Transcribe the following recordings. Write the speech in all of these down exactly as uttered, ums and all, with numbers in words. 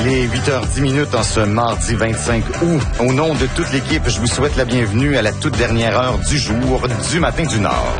Il est huit heures dix minutes en ce mardi vingt-cinq août. Au nom de toute l'équipe, je vous souhaite la bienvenue à la toute dernière heure du jour du Matin du Nord.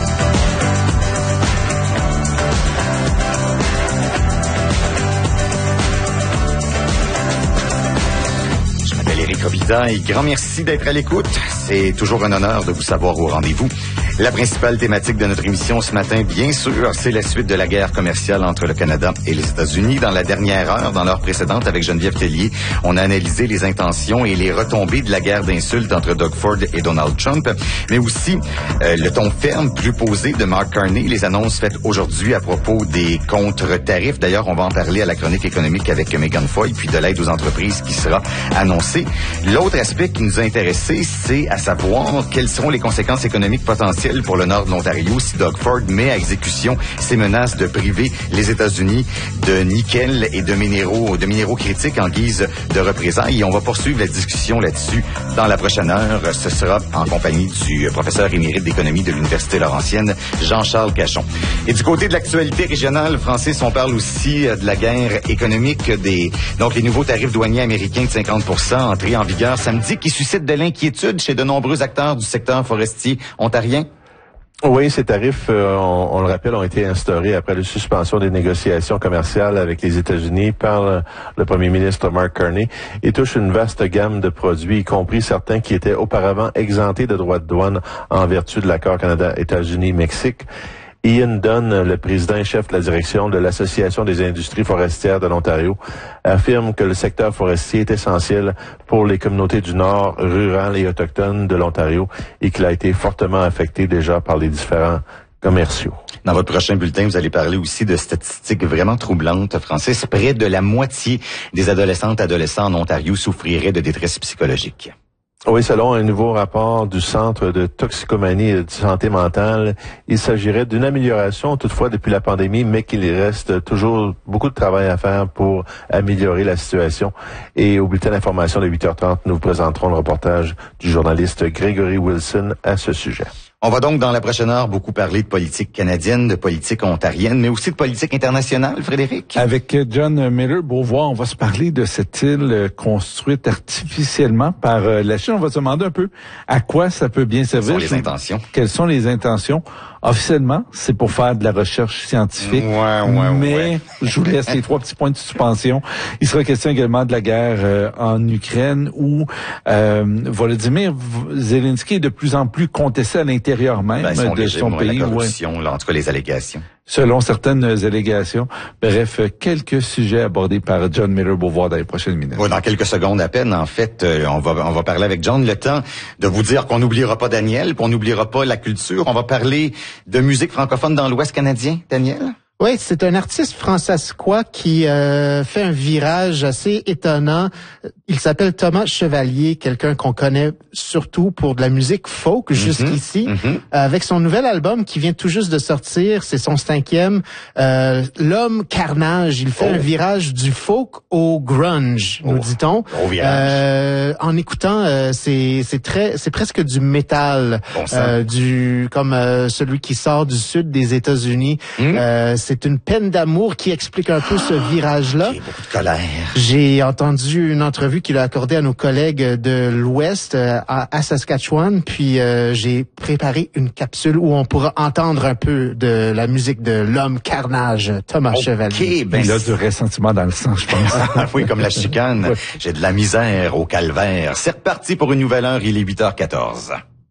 Je m'appelle Éric Robitaille et grand merci d'être à l'écoute. C'est toujours un honneur de vous savoir au rendez-vous. La principale thématique de notre émission ce matin, bien sûr, c'est la suite de la guerre commerciale entre le Canada et les États-Unis. Dans la dernière heure, dans l'heure précédente, avec Geneviève Tellier, on a analysé les intentions et les retombées de la guerre d'insultes entre Doug Ford et Donald Trump, mais aussi euh, le ton ferme, plus posé de Mark Carney, les annonces faites aujourd'hui à propos des contre-tarifs. D'ailleurs, on va en parler à la chronique économique avec Megan Foy, puis de l'aide aux entreprises qui sera annoncée. L'autre aspect qui nous a intéressés, c'est à savoir quelles seront les conséquences économiques potentielles pour le nord de l'Ontario si Doug Ford met à exécution ses menaces de priver les États-Unis de nickel et de minéraux, de minéraux critiques en guise de représailles. Et on va poursuivre la discussion là-dessus dans la prochaine heure. Ce sera en compagnie du professeur émérite d'économie de l'Université Laurentienne, Jean-Charles Cachon. Et du côté de l'actualité régionale, Francis, on parle aussi de la guerre économique, des donc les nouveaux tarifs douaniers américains de cinquante pour cent entrés en vigueur samedi qui suscitent de l'inquiétude chez de nombreux acteurs du secteur forestier ontarien. Oui, ces tarifs, euh, on, on le rappelle, ont été instaurés après la suspension des négociations commerciales avec les États-Unis par le, le premier ministre Mark Carney et touchent une vaste gamme de produits, y compris certains qui étaient auparavant exemptés de droits de douane en vertu de l'accord Canada-États-Unis-Mexique. Ian Dunn, le président et chef de la direction de l'Association des industries forestières de l'Ontario, affirme que le secteur forestier est essentiel pour les communautés du Nord, rurales et autochtones de l'Ontario et qu'il a été fortement affecté déjà par les différents commerciaux. Dans votre prochain bulletin, vous allez parler aussi de statistiques vraiment troublantes, Francis. Près de la moitié des adolescentes et adolescents en Ontario souffriraient de détresse psychologique. Oui, selon un nouveau rapport du Centre de toxicomanie et de santé mentale, il s'agirait d'une amélioration toutefois depuis la pandémie, mais qu'il reste toujours beaucoup de travail à faire pour améliorer la situation. Et au bulletin d'information de huit heures trente, nous vous présenterons le reportage du journaliste Gregory Wilson à ce sujet. On va donc dans la prochaine heure beaucoup parler de politique canadienne, de politique ontarienne, mais aussi de politique internationale, Frédéric. Avec John Miller Beauvoir, on va se parler de cette île construite artificiellement par la Chine. On va se demander un peu à quoi ça peut bien servir. Quelles sont les intentions? Quelles sont les intentions? Officiellement, c'est pour faire de la recherche scientifique. Ouais, ouais, mais ouais. je vous laisse les trois petits points de suspension. Il sera question également de la guerre euh, en Ukraine où euh, Volodymyr Zelensky est de plus en plus contesté à l'intérieur même ben, son de régime, son ouais, pays. La corruption, ouais. là, en tout cas les allégations. Selon certaines allégations. Bref, quelques sujets abordés par John Miller Beauvoir dans les prochaines minutes. Oui, dans quelques secondes à peine, en fait, euh, on va on va parler avec John. Le temps de vous dire qu'on n'oubliera pas Daniel, qu'on n'oubliera pas la culture. On va parler de musique francophone dans l'Ouest canadien, Daniel. Oui, c'est un artiste francescois qui euh, fait un virage assez étonnant. Il s'appelle Thomas Chevalier, quelqu'un qu'on connaît surtout pour de la musique folk jusqu'ici. Mm-hmm. Euh, avec son nouvel album qui vient tout juste de sortir, c'est son cinquième, euh, L'Homme Carnage. Il fait oh. un virage du folk au grunge, oh. nous dit-on. Au virage. Euh, en écoutant, euh, c'est c'est très, c'est presque du métal, bon euh, du comme euh, celui qui sort du sud des États-Unis. Mm. Euh, C'est une peine d'amour qui explique un peu ce virage-là. J'ai beaucoup de colère. J'ai entendu une entrevue qu'il a accordée à nos collègues de l'Ouest euh, à, à Saskatchewan, puis euh, j'ai préparé une capsule où on pourra entendre un peu de la musique de L'Homme Carnage, Thomas okay, Chevalier. Ben, il a du ressentiment dans le sang, je pense. Oui, comme la chicane. J'ai de la misère au calvaire. C'est reparti pour une nouvelle heure, il est huit heures quatorze.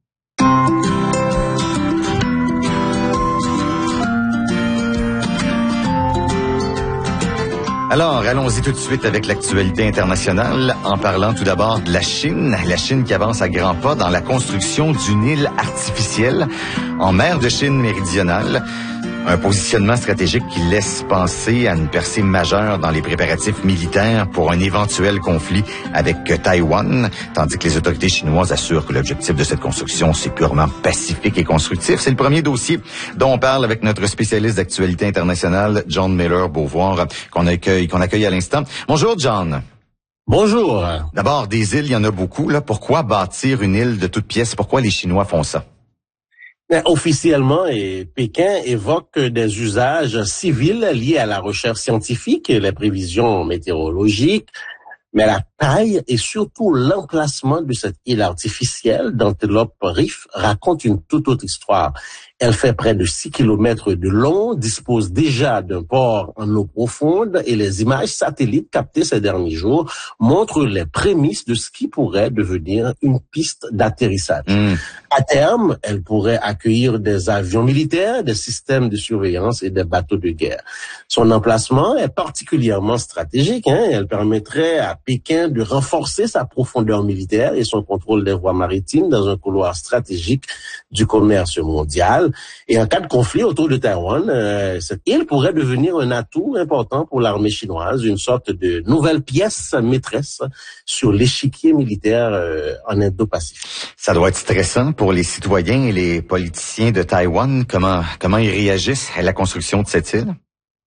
Alors, allons-y tout de suite avec l'actualité internationale, en parlant tout d'abord de la Chine. La Chine qui avance à grands pas dans la construction d'une île artificielle en mer de Chine méridionale. Un positionnement stratégique qui laisse penser à une percée majeure dans les préparatifs militaires pour un éventuel conflit avec Taïwan, tandis que les autorités chinoises assurent que l'objectif de cette construction, c'est purement pacifique et constructif. C'est le premier dossier dont on parle avec notre spécialiste d'actualité internationale, John Miller Beauvoir, qu'on accueille, qu'on accueille à l'instant. Bonjour, John. Bonjour. D'abord, des îles, il y en a beaucoup. Là. Pourquoi bâtir une île de toutes pièces? Pourquoi les Chinois font ça? Mais officiellement, et Pékin évoque des usages civils liés à la recherche scientifique et les prévisions météorologiques. Mais la taille et surtout l'emplacement de cette île artificielle d'Antelope Reef raconte une toute autre histoire. Elle fait près de six kilomètres de long, dispose déjà d'un port en eau profonde et les images satellites captées ces derniers jours montrent les prémices de ce qui pourrait devenir une piste d'atterrissage. Mmh. À terme, elle pourrait accueillir des avions militaires, des systèmes de surveillance et des bateaux de guerre. Son emplacement est particulièrement stratégique. Hein. Elle permettrait à Pékin de renforcer sa profondeur militaire et son contrôle des voies maritimes dans un couloir stratégique du commerce mondial. Et en cas de conflit autour de Taïwan, euh, cette île pourrait devenir un atout important pour l'armée chinoise, une sorte de nouvelle pièce maîtresse sur l'échiquier militaire euh, en Indo-Pacifique. Ça doit être stressant pour les citoyens et les politiciens de Taïwan. Comment comment ils réagissent à la construction de cette île?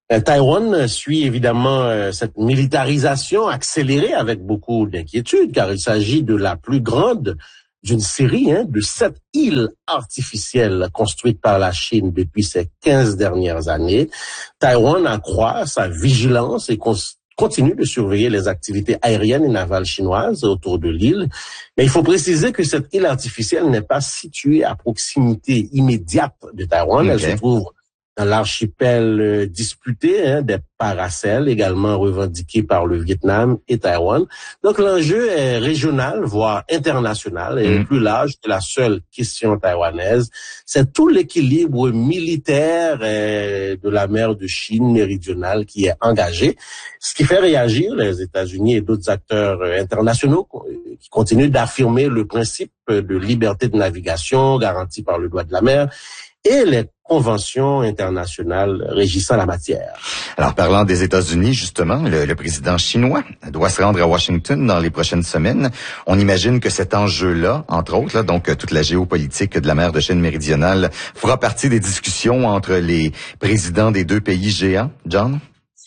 Taïwan suit évidemment euh, cette militarisation accélérée avec beaucoup d'inquiétude, car il s'agit de la plus grande d'une série hein, de sept îles artificielles construites par la Chine depuis ces quinze dernières années. Taïwan accroît sa vigilance et cons- continue de surveiller les activités aériennes et navales chinoises autour de l'île. Mais il faut préciser que cette île artificielle n'est pas située à proximité immédiate de Taïwan. Okay. Elle se trouve dans l'archipel euh, disputé hein, des Paracels, également revendiqué par le Vietnam et Taïwan. Donc l'enjeu est régional, voire international, et mmh. plus large que la seule question taïwanaise. C'est tout l'équilibre militaire euh, de la mer de Chine méridionale qui est engagé, ce qui fait réagir les États-Unis et d'autres acteurs euh, internationaux qui continuent d'affirmer le principe de liberté de navigation garanti par le droit de la mer et les conventions internationales régissant la matière. Alors, parlant des États-Unis, justement, le, le président chinois doit se rendre à Washington dans les prochaines semaines. On imagine que cet enjeu-là, entre autres, là, donc toute la géopolitique de la mer de Chine méridionale, fera partie des discussions entre les présidents des deux pays géants. John?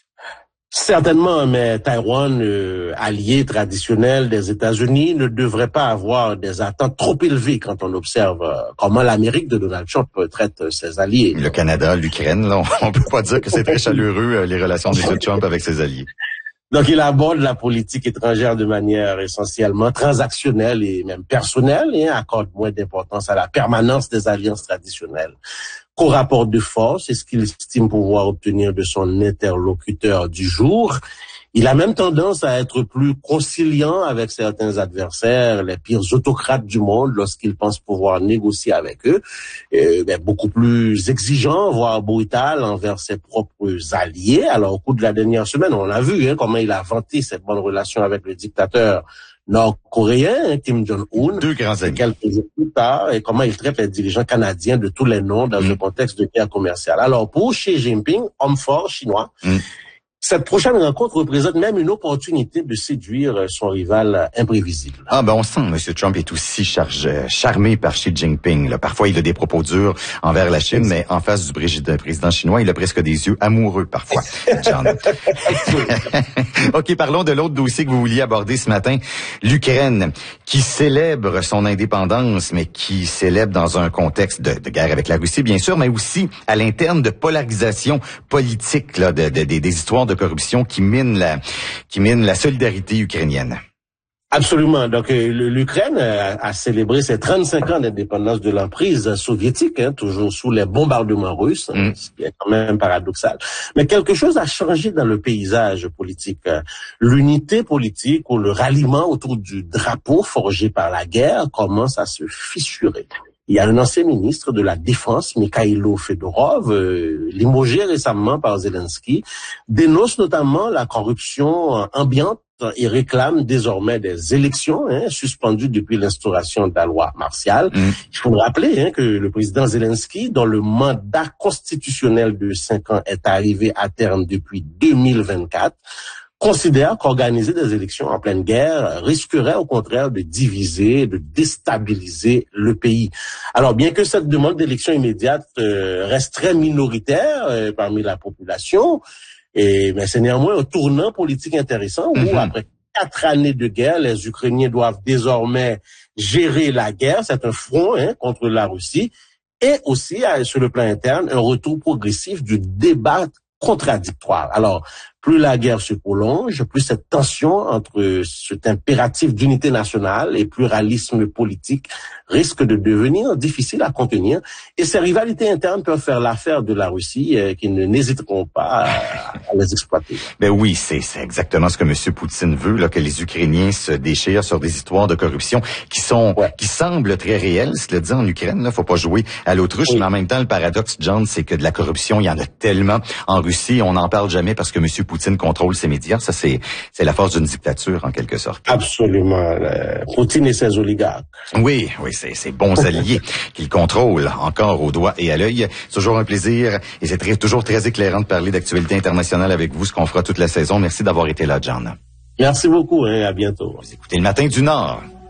Certainement, mais Taïwan, euh, allié traditionnel des États-Unis, ne devrait pas avoir des attentes trop élevées quand on observe euh, comment l'Amérique de Donald Trump traite ses alliés. Le Canada, l'Ukraine, là, on peut pas dire que c'est très chaleureux, euh, les relations de Trump avec ses alliés. Donc, il aborde la politique étrangère de manière essentiellement transactionnelle et même personnelle et accorde moins d'importance à la permanence des alliances traditionnelles qu'au rapport de force. C'est ce qu'il estime pouvoir obtenir de son interlocuteur du jour. Il a même tendance à être plus conciliant avec certains adversaires, les pires autocrates du monde, lorsqu'il pense pouvoir négocier avec eux, et, ben, beaucoup plus exigeant, voire brutal envers ses propres alliés. Alors, au cours de la dernière semaine, on a vu hein, comment il a vanté cette bonne relation avec le dictateur nord-coréen, Kim Jong-un, deux grands amis. Quelques jours plus tard, et comment il traite les dirigeants canadiens de tous les noms dans mmh. un contexte de guerre commerciale. Alors, pour Xi Jinping, homme fort chinois, mmh. cette prochaine rencontre représente même une opportunité de séduire son rival imprévisible. Ah ben on sent M. Trump est aussi chargé, charmé par Xi Jinping. Là. Parfois, il a des propos durs envers la Chine, mais en face du président chinois, il a presque des yeux amoureux parfois. John. OK, parlons de l'autre dossier que vous vouliez aborder ce matin. L'Ukraine, qui célèbre son indépendance, mais qui célèbre dans un contexte de, de guerre avec la Russie, bien sûr, mais aussi à l'interne de polarisation politique, là, de, de, de, des histoires de de corruption qui mine la qui mine la solidarité ukrainienne. Absolument. Donc, l'Ukraine a, a célébré ses trente-cinq ans d'indépendance de l'emprise soviétique, hein, toujours sous les bombardements russes, mm. ce qui est quand même paradoxal. Mais quelque chose a changé dans le paysage politique. L'unité politique ou le ralliement autour du drapeau forgé par la guerre commence à se fissurer. Il y a un ancien ministre de la Défense, Mikhailo Fedorov, euh, limogé récemment par Zelensky, dénonce notamment la corruption ambiante et réclame désormais des élections hein, suspendues depuis l'instauration de la loi martiale. Mmh. Il faut rappeler hein, que le président Zelensky, dont le mandat constitutionnel de cinq ans est arrivé à terme depuis deux mille vingt-quatre, considère qu'organiser des élections en pleine guerre risquerait au contraire de diviser, de déstabiliser le pays. Alors, bien que cette demande d'élection immédiate euh, reste très minoritaire euh, parmi la population, et, mais c'est néanmoins un tournant politique intéressant mm-hmm. où, après quatre années de guerre, les Ukrainiens doivent désormais gérer la guerre. C'est un front hein, contre la Russie. et aussi, sur le plan interne, un retour progressif du débat contradictoire. Alors, plus la guerre se prolonge, plus cette tension entre cet impératif d'unité nationale et pluralisme politique risque de devenir difficile à contenir. Et ces rivalités internes peuvent faire l'affaire de la Russie, euh, qui ne n'hésiteront pas à, à les exploiter. Ben oui, c'est, c'est exactement ce que M. Poutine veut, là, que les Ukrainiens se déchirent sur des histoires de corruption qui sont, ouais. qui semblent très réelles. Se le dit en Ukraine, là, faut pas jouer à l'autruche, oui. mais en même temps, le paradoxe, John, c'est que de la corruption, il y en a tellement en Russie, on n'en parle jamais parce que M. Poutine contrôle ses médias. Ça, c'est, c'est la force d'une dictature, en quelque sorte. Absolument. Euh, Poutine et ses oligarques. Oui, oui, c'est ces bons alliés qu'il contrôle encore au doigt et à l'œil. C'est toujours un plaisir et c'est très, toujours très éclairant de parler d'actualité internationale avec vous, ce qu'on fera toute la saison. Merci d'avoir été là, John. Merci beaucoup, hein, à bientôt. Vous écoutez Le Matin du Nord.